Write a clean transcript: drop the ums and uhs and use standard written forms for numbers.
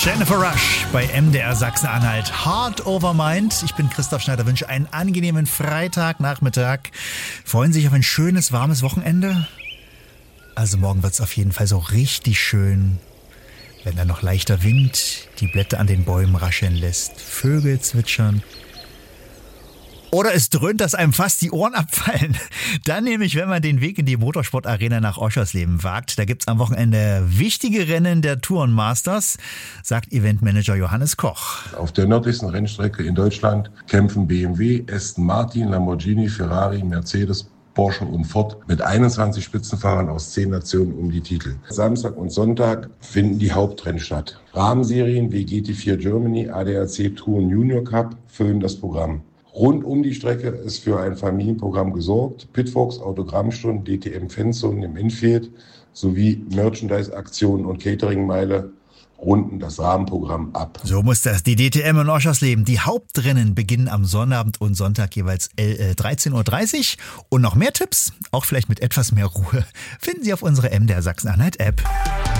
Jennifer Rush bei MDR Sachsen-Anhalt. Heart over Mind. Ich bin Christoph Schneider, wünsche einen angenehmen Freitagnachmittag. Freuen Sie sich auf ein schönes, warmes Wochenende? Also morgen wird es auf jeden Fall so richtig schön, wenn dann noch leichter Wind die Blätter an den Bäumen rascheln lässt, Vögel zwitschern. Oder es dröhnt, dass einem fast die Ohren abfallen. Dann nämlich, wenn man den Weg in die Motorsportarena nach Oschersleben wagt. Da gibt's am Wochenende wichtige Rennen der Touren Masters, sagt Eventmanager Johannes Koch. Auf der nördlichsten Rennstrecke in Deutschland kämpfen BMW, Aston Martin, Lamborghini, Ferrari, Mercedes, Porsche und Ford mit 21 Spitzenfahrern aus 10 Nationen um die Titel. Samstag und Sonntag finden die Hauptrennen statt. Rahmenserien wie GT4 Germany, ADAC Touren Junior Cup füllen das Programm. Rund um die Strecke ist für ein Familienprogramm gesorgt. Pitwalks, Autogrammstunden, DTM-Fanzonen im Infield sowie Merchandise-Aktionen und Catering-Meile runden das Rahmenprogramm ab. So muss das. Die DTM in Oschersleben. Die Hauptrennen beginnen am Sonnabend und Sonntag jeweils 13.30 Uhr. Und noch mehr Tipps, auch vielleicht mit etwas mehr Ruhe, finden Sie auf unserer MDR Sachsen-Anhalt-App.